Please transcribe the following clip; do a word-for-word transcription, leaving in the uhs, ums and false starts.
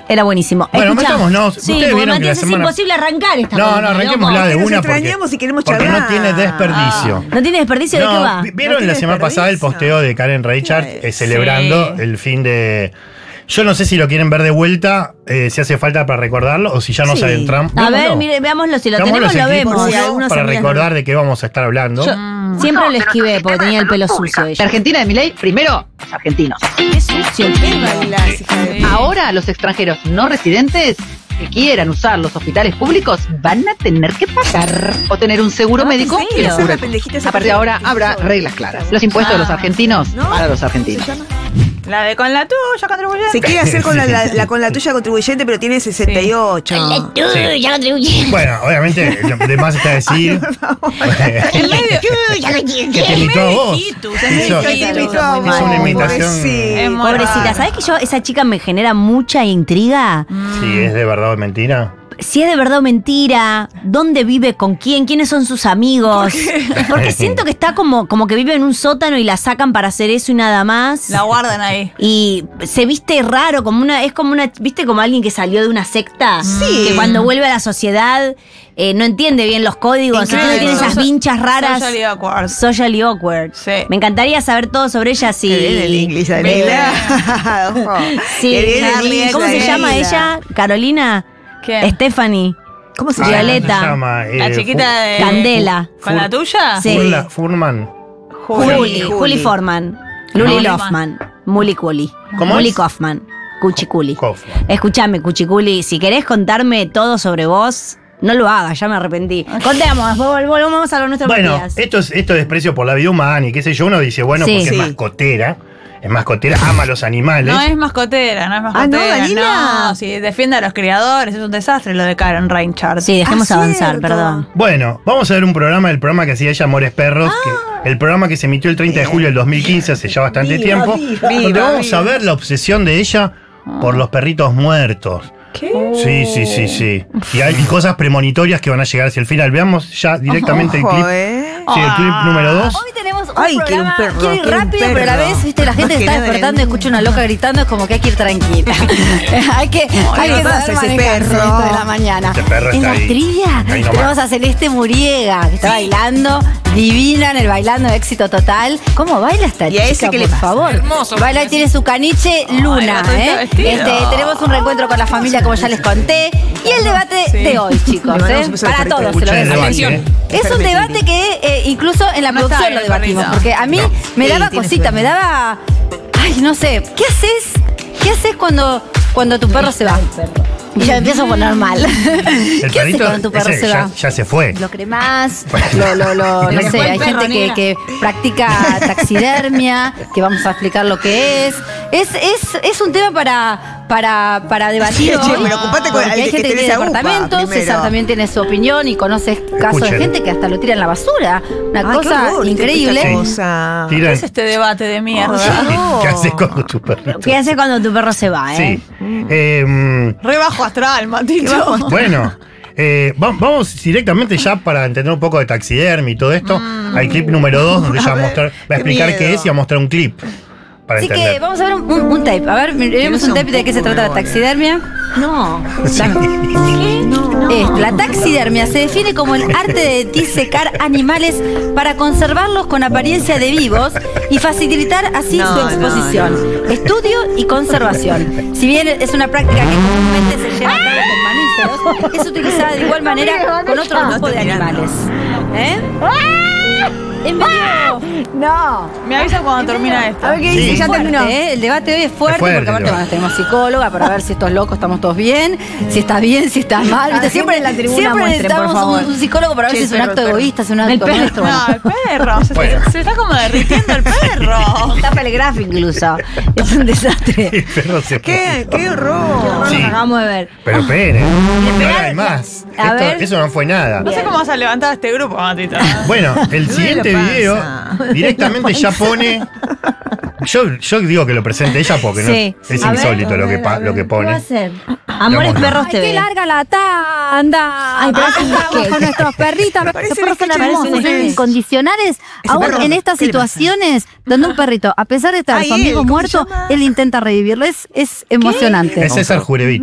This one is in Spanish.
Era buenísimo. Bueno, Escuchá. metámonos. Sí, Ustedes porque vieron que la Matías es semana... imposible arrancar esta No, columna, no, arranquémosla loco. de Nos una porque, extrañamos y queremos porque charlar. no tiene desperdicio. ¿No tiene desperdicio? ¿De qué No, va? vi- No ¿vieron tiene la semana pasada el desperdicio. posteo de Karen Reichard eh, Sí. celebrando el fin de... Yo no sé si lo quieren ver de vuelta, eh, si hace falta para recordarlo o si ya nos Sí. adentramos. A ver, Veámoslo. mire, veámoslo. Si lo Veámoslo tenemos, lo ese clip vemos. uno Sí, algunas para amigas recordar no. de qué vamos a estar hablando. Yo siempre lo esquivé porque tenía el pelo sucio. La Ella. Argentina de Milei, primero, los argentinos. Qué sucio el pelo. Las hijas de- Ahora, los extranjeros no residentes que quieran usar los hospitales públicos van a tener que pagar o tener un seguro No, médico ¿en que serio? les cubra. Esa pendejita esa A partir de ahora pendejita. habrá reglas claras. Los impuestos de los argentinos ¿No? para los argentinos. La de con la tuya, contribuyente. Se quiere hacer con la, la- la- con la tuya contribuyente, pero tiene sesenta y ocho. Sí. Ya contribuye. Bueno, obviamente, lo de más está decir En medio. que te imitó a vos. Hijitus, Hizo- es medio Te hijitus. invito a muy vos, mal. Es una imitación. pobrecita. Es muy Pobrecita, raro. ¿sabes que yo, esa chica me genera mucha intriga? Si es de verdad o mentira. Si es de verdad o mentira, dónde vive, con quién, quiénes son sus amigos. Porque siento que está como, como que vive en un sótano y la sacan para hacer eso y nada más. La guardan ahí. Y se viste raro, como una, es como una, ¿viste? Como alguien que salió de una secta. Sí. Que cuando vuelve a la sociedad eh, no entiende bien los códigos. Increíble. Entonces tiene esas Social- vinchas raras. Socially awkward. Socially awkward. Sí. Me encantaría saber todo sobre ella si. Qué bien el inglés, Adela. Ojo. Sí, Qué bien el Charlie, inglés, ¿cómo se llama Adela. ella? ¿Carolina? ¿Quién? Stephanie. ¿Cómo se Ah, llama? Violeta. se llama, eh, La chiquita de. Candela. ¿Con la tuya? Sí. Furla- Furman. Juli, Juli. Juli Forman. Luli Juli. Loffman. Muli Culi. ¿Cómo Muli es? Kaufman. Cuchiculi. Kaufman. Escuchame, Cuchiculi, si querés contarme todo sobre vos, no lo hagas, ya me arrepentí. Contemos, después vol- volvamos a lo nuestro. Bueno, Matías. esto es esto es desprecio por la vida humana y qué sé yo. Uno dice, bueno, Sí. porque Sí. es mascotera. Es mascotera, ama a los animales. No es mascotera, no es Ah, ¿no, mascotera. Danila? No, si defiende a los criadores, es un desastre lo de Karen Reichard. Sí, dejemos Ah, avanzar, cierto. perdón. Bueno, vamos a ver un programa, el programa que hacía ella, Amores Perros, que, el programa que se emitió el treinta de julio del dos mil quince, hace ya bastante Viva, tiempo, viva, donde viva, vamos viva. a ver la obsesión de ella por los perritos muertos. ¿Qué? Sí, sí, sí, sí. Y hay cosas premonitorias que van a llegar hacia el final. Veamos ya directamente el Ojo, clip. ¿eh? Sí, el clip número dos. Hoy tenemos un Ay, quiero un programa, perro, quiero ir quiero un rápido, pero a la perro. vez, viste, la gente Más que que está nada, despertando y el- escucha una loca gritando, es como que hay que ir tranquila. hay que, hay no que pasa saber ese manejarse perro. esto de la mañana. Este perro en está la ahí. trivia Ahí nomás. tenemos a Celeste Muriega, que está bailando, divina en el bailando, éxito total. ¿Cómo baila esta ¿Y a ese chica, qué le por pasa? favor? Hermoso. Baila y tiene su caniche Luna, gato está ¿eh? vestido. Este, tenemos un reencuentro con la familia, como ya les conté. Y el debate Sí. de hoy, chicos, Le mandamos ¿eh? un beso al Para perrito. todos, se lo Escucha el voy a debate, decir. ¿eh? Es un debate que eh, incluso en la No está producción bien lo el debatimos, perrito. porque a mí No. me Sí, daba tiene cosita, sueño. me daba... Ay, no sé, ¿qué haces? ¿Qué haces cuando, cuando tu perro se va? Y ya me empiezo a poner mal. El ¿Qué haces perrito cuando tu perro ese se ya, va? ya se fue. Lo cremás, lo, lo, lo, no Se sé, fue el hay perro, gente que, nena. que practica taxidermia, que vamos a explicar lo que es. Es, es, es un tema para, para, para debatir Che, hoy, pero ocupate con porque el hay que gente que tenés tiene a UPA departamentos, primero. César también tiene su opinión y conoce casos de Escuchen. gente que hasta lo tira en la basura. Una Ay, qué cosa horror, increíble. esta Sí. cosa. ¿Qué Tiran. es este debate de mierda? no. ¿Qué haces con tu perrito? ¿Qué haces cuando tu perro se va, eh? Sí. Eh, Re bajo astral, Matito. Bueno, eh, va- vamos directamente ya para entender un poco de taxidermia y todo esto al clip número dos, donde ella va a, mostrar, va a qué explicar miedo. qué es y va a mostrar un clip para Así que entender. vamos a ver un, un- un tape. A ver, miremos un son tape de qué se poco trata la huevones. taxidermia. No. Sí. Es, la taxidermia se define como el arte de disecar animales para conservarlos con apariencia de vivos y facilitar así No, su no, exposición, estudio y conservación. Si bien es una práctica que comúnmente se lleva a cabo con mamíferos, es utilizada de igual manera con otro No grupo de estoy mirando. animales. ¿Eh? En medio. No. Me avisa cuando termina esto. A ver qué Sí. dice, ya Fuerte, terminó. ¿eh? El debate hoy es fuerte, Es fuerte porque aparte el bueno, debate. tenemos psicóloga para ver si estos locos estamos todos bien, si estás bien, si estás mal. ¿Viste? La Siempre, gente en la tribuna siempre muestre, por necesitamos un, favor. un psicólogo para ver Che, si es un el perro, acto el perro. egoísta, si es un El acto perro. nuestro. No, el perro. Se, Bueno. se está como derritiendo el perro. Tapa el grafo incluso. Es un desastre. El perro se fue. ¿Qué? ¡Qué horror! Sí. Acabamos de ver. Pero esperen, porque ahora hay más. A Esto- ver. Eso no fue nada. No sé cómo vas a levantar a este grupo, Matito. Bueno, el siguiente lo pasa. video directamente ya pone. Yo, yo digo que lo presente ella porque Sí. no, es A ver, insólito a lo que, ver, pa- a ver. lo que ¿Qué va a pone. hacer? Amores Vamos. Perros Ay, T V. qué larga la tanda. Ay, pero Vamos con nuestros perritos. Parece Estos perros son el sketch hermosos, hermoso. son incondicionales. Ese Aún perro, en estas ¿qué le pasa? situaciones donde un perrito, a pesar de estar Ay, su amigo él, ¿cómo se muerto, llama? él intenta revivirlo. Es, es emocionante. Es César Jurevic.